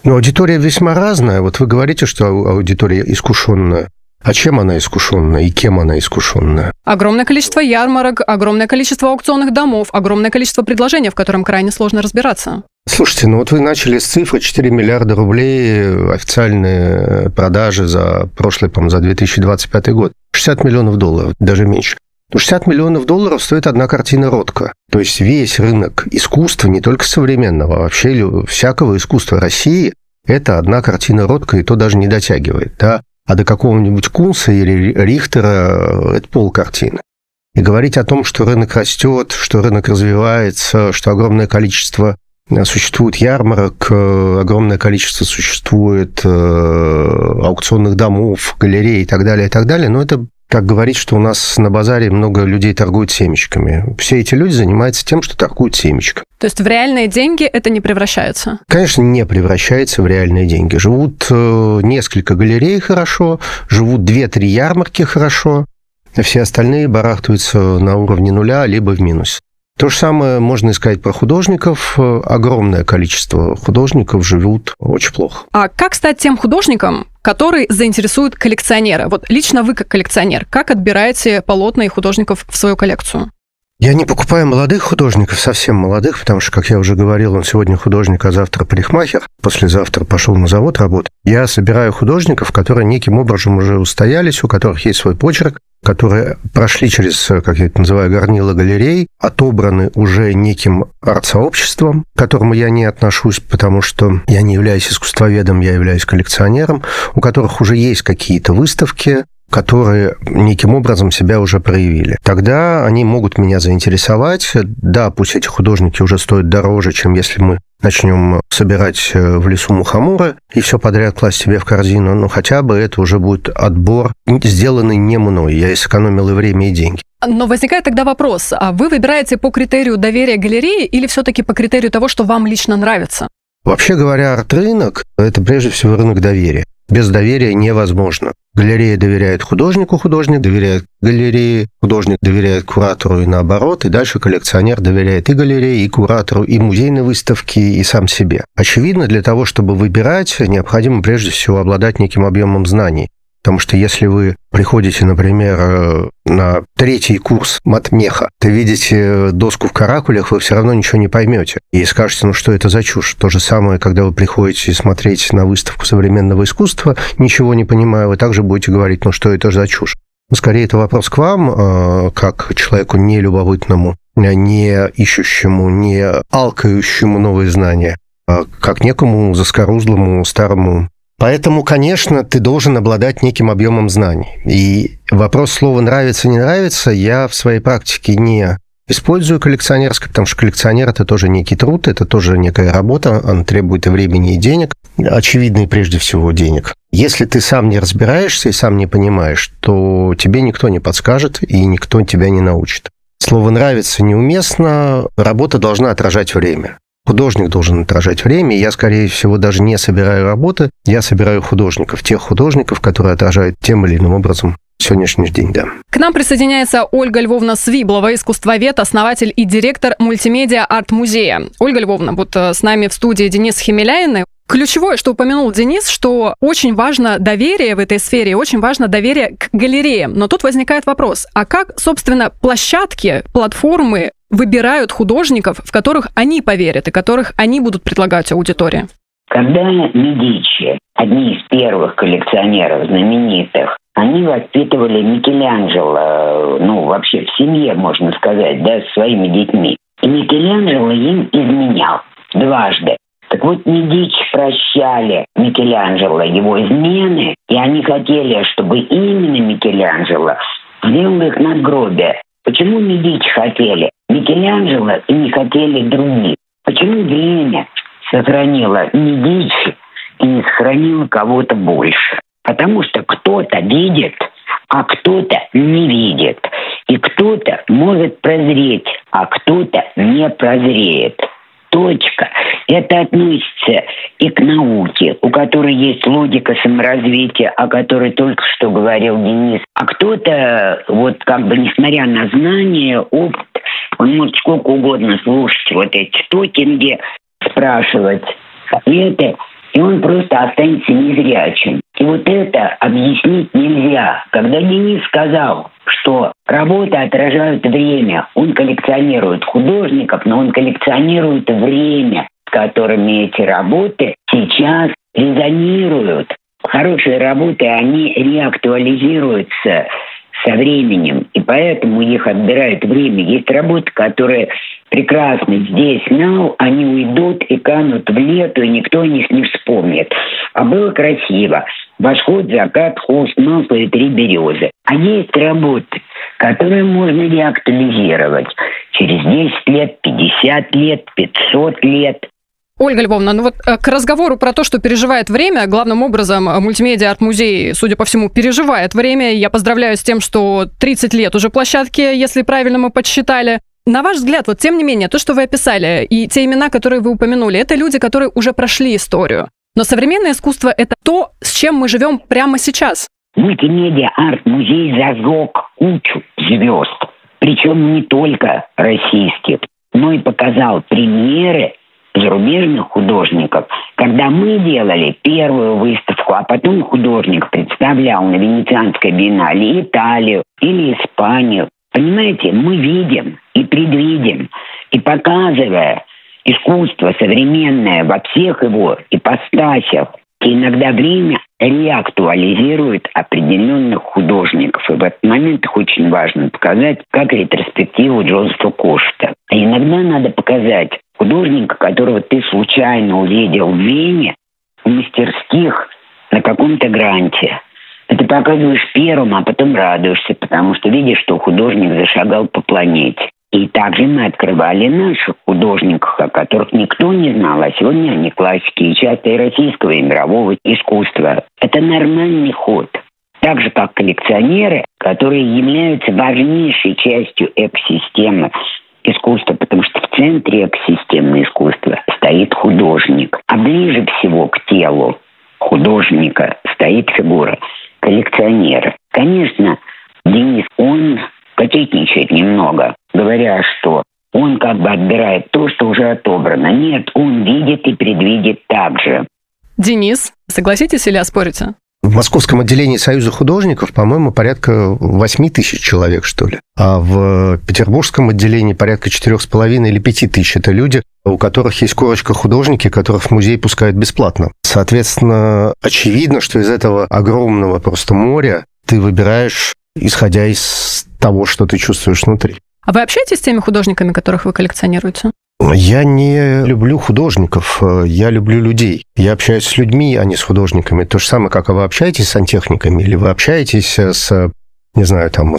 Но аудитория весьма разная. Вот вы говорите, что аудитория искушенная. А чем она искушенная и кем она искушенная? Огромное количество ярмарок, огромное количество аукционных домов, огромное количество предложений, в котором крайне сложно разбираться. Слушайте, ну вот вы начали с цифры 4 миллиарда рублей официальные продажи за прошлый, по-моему, за 2025 год. 60 миллионов долларов, даже меньше. 60 миллионов долларов стоит одна картина Ротко. То есть весь рынок искусства, не только современного, а вообще всякого искусства России, это одна картина Ротко, и то даже не дотягивает, да? А до какого-нибудь Кунса или Рихтера это полкартины. И говорить о том, что рынок растет, что рынок развивается, что огромное количество существует ярмарок, огромное количество существует аукционных домов, галерей и так далее, но это как говорить, что у нас на базаре много людей торгуют семечками. Все эти люди занимаются тем, что торгуют семечками. То есть в реальные деньги это не превращается? Конечно, не превращается в реальные деньги. Живут несколько галерей хорошо, живут 2-3 ярмарки хорошо, а все остальные барахтаются на уровне нуля, либо в минусе. То же самое можно сказать про художников. Огромное количество художников живут очень плохо. А как стать тем художником, который заинтересует коллекционера? Вот лично вы как коллекционер, как отбираете полотна и художников в свою коллекцию? Я не покупаю молодых художников, совсем молодых, потому что, как я уже говорил, он сегодня художник, а завтра парикмахер, послезавтра пошел на завод работать. Я собираю художников, которые неким образом уже устоялись, у которых есть свой почерк, которые прошли через, как я это называю, горнило галерей, отобраны уже неким арт-сообществом, к которому я не отношусь, потому что я не являюсь искусствоведом, я являюсь коллекционером, у которых уже есть какие-то выставки, которые неким образом себя уже проявили. Тогда они могут меня заинтересовать. Да, пусть эти художники уже стоят дороже, чем если мы начнем собирать в лесу мухоморы и все подряд класть себе в корзину, но хотя бы это уже будет отбор, сделанный не мной. Я сэкономил и время, и деньги. Но возникает тогда вопрос, а вы выбираете по критерию доверия галереи или все-таки по критерию того, что вам лично нравится? Вообще говоря, арт-рынок – это прежде всего рынок доверия. Без доверия невозможно. Галерея доверяет художнику, художник доверяет галерее, художник доверяет куратору и наоборот, и дальше коллекционер доверяет и галерее, и куратору, и музейной выставке, и сам себе. Очевидно, для того, чтобы выбирать, необходимо прежде всего обладать неким объемом знаний. Потому что если вы приходите, например, на 3-й курс матмеха, то видите доску в каракулях, вы все равно ничего не поймете. И скажете, ну что это за чушь? То же самое, когда вы приходите смотреть на выставку современного искусства, ничего не понимая, вы также будете говорить, ну что это за чушь? Но скорее это вопрос к вам, как человеку нелюбопытному, не ищущему, не алкающему новые знания, а как некому заскорузлому старому. Поэтому, конечно, ты должен обладать неким объемом знаний. И вопрос слова «нравится, не нравится» я в своей практике не использую коллекционерской, потому что коллекционер – это тоже некий труд, это тоже некая работа, она требует и времени, и денег, очевидно, прежде всего денег. Если ты сам не разбираешься и сам не понимаешь, то тебе никто не подскажет и никто тебя не научит. Слово «нравится» неуместно, работа должна отражать время. Художник должен отражать время, и я, скорее всего, даже не собираю работы, я собираю художников, тех художников, которые отражают тем или иным образом сегодняшний день, да. К нам присоединяется Ольга Львовна Свиблова, искусствовед, основатель и директор мультимедиа арт-музея. Ольга Львовна, вот с нами в студии Денис Хемеляин. Ключевое, что упомянул Денис, что очень важно доверие в этой сфере, очень важно доверие к галереям. Но тут возникает вопрос, а как, собственно, площадки, платформы выбирают художников, в которых они поверят и которых они будут предлагать аудитории? Когда Медичи, одни из первых коллекционеров знаменитых, они воспитывали Микеланджело, вообще в семье, можно сказать, да, с своими детьми. И Микеланджело им изменял дважды. Так вот, Медичи прощали Микеланджело его измены, и они хотели, чтобы именно Микеланджело сделал их надгробие. Почему Медичи хотели Микеланджело и не хотели других? Почему время сохранило Медичи и не сохранило кого-то больше? Потому что кто-то видит, а кто-то не видит. И кто-то может прозреть, а кто-то не прозреет. Точка. Это относится и к науке, у которой есть логика саморазвития, о которой только что говорил Денис. А кто-то, несмотря на знания, опыт, он может сколько угодно слушать эти токинги, спрашивать ответы, и он просто останется незрячим. И вот это объяснить нельзя. Когда Денис сказал, что работы отражают время, он коллекционирует художников, но он коллекционирует время, с которыми эти работы сейчас резонируют. Хорошие работы, они реактуализируются со временем, и поэтому их отбирает время. Есть работы, которые прекрасны здесь, now, они уйдут и канут в лету, и никто о них не вспомнит. А было красиво. Восход, закат, холст, масло и 3 березы. А есть работы, которые можно реактуализировать через 10 лет, 50 лет, 500 лет. Ольга Львовна, ну вот к разговору про то, что переживает время, главным образом мультимедиа арт-музей, судя по всему, переживает время. Я поздравляю с тем, что 30 лет уже площадке, если правильно мы подсчитали. На ваш взгляд, вот тем не менее, то, что вы описали, и те имена, которые вы упомянули, это люди, которые уже прошли историю. Но современное искусство — это то, с чем мы живем прямо сейчас. Мультимедиа арт-музей зажег кучу звезд. Причем не только российских, но и показал примеры зарубежных художников. Когда мы делали первую выставку, а потом художник представлял на Венецианской биеннале Италию или Испанию, понимаете, мы видим и предвидим, и показывая искусство современное во всех его ипостасях, и иногда время реактуализирует определенных художников. И в этот момент их очень важно показать, как ретроспективу Джозефа Кошта. А иногда надо показать художника, которого ты случайно увидел в Вене, в мастерских на каком-то гранте. И ты показываешь первым, а потом радуешься, потому что видишь, что художник зашагал по планете. И также мы открывали наших художников, о которых никто не знал, а сегодня они классики, и часто и российского, и мирового искусства. Это нормальный ход. Так же, как коллекционеры, которые являются важнейшей частью экосистемы искусства, потому что в центре экосистемы искусства стоит художник. А ближе всего к телу художника стоит фигура коллекционера. Конечно, Денис, он кокетничает немного, говоря, что он как бы отбирает то, что уже отобрано. Нет, он видит и предвидит так же. Денис, согласитесь или оспорите? В московском отделении Союза художников, по-моему, порядка 8 тысяч человек, что ли. А в петербургском отделении порядка 4,5 или 5 тысяч. Это люди, у которых есть корочка художники, которых в музей пускают бесплатно. Соответственно, очевидно, что из этого огромного просто моря ты выбираешь, исходя из того, что ты чувствуешь внутри. А вы общаетесь с теми художниками, которых вы коллекционируете? Я не люблю художников, я люблю людей. Я общаюсь с людьми, а не с художниками. То же самое, как вы общаетесь с сантехниками, или вы общаетесь с, не знаю, там,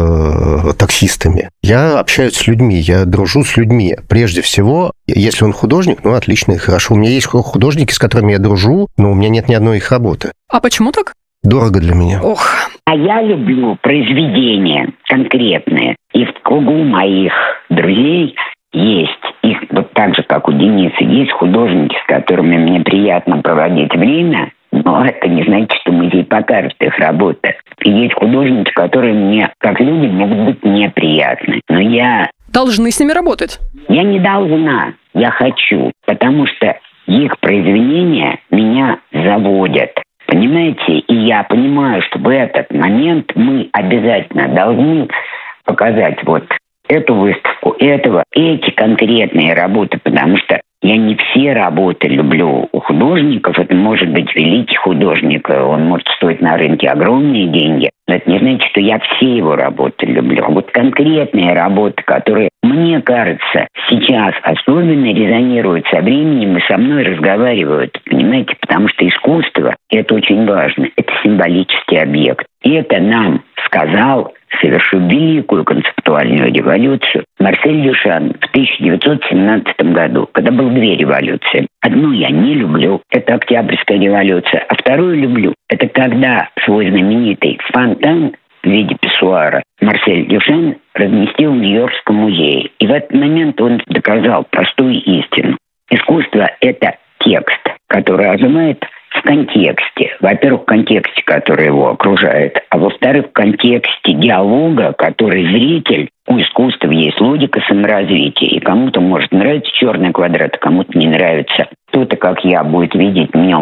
с таксистами. Я общаюсь с людьми, я дружу с людьми. Прежде всего, если он художник, ну, отлично и хорошо. У меня есть художники, с которыми я дружу, но у меня нет ни одной их работы. А почему так? Дорого для меня. Ох. А я люблю произведения конкретные. И в кругу моих друзей есть, их вот так же, как у Дениса, есть художники, с которыми мне приятно проводить время, но это не значит, что музей покажет их работы. И есть художники, которые мне, как люди, могут быть неприятны. Но я... Должны с ними работать? Я не должна, я хочу, потому что их произведения меня заводят. Понимаете? И я понимаю, что в этот момент мы обязательно должны показать вот эту выставку, эти конкретные работы, потому что я не все работы люблю у художников. Это может быть великий художник, он может стоить на рынке огромные деньги. Но это не значит, что я все его работы люблю. А вот конкретные работы, которые, мне кажется, сейчас особенно резонируют со временем и со мной разговаривают, понимаете? Потому что искусство, это очень важно, это символический объект. И это нам сказал, совершив великую концептуальную революцию, Марсель Дюшан в 1917 году, когда было 2 революции. Одну я не люблю, это Октябрьская революция, а вторую люблю. Это когда свой знаменитый фонтан в виде писсуара Марсель Дюшан разместил в Нью-Йоркском музее. И в этот момент он доказал простую истину. Искусство – это текст, который оживает в контексте. Во-первых, в контексте, который его окружает, а во-вторых, в контексте диалога, который зритель, у искусства есть логика саморазвития, и кому-то может нравиться черный квадрат, а кому-то не нравится. Кто-то, как я, будет видеть в нем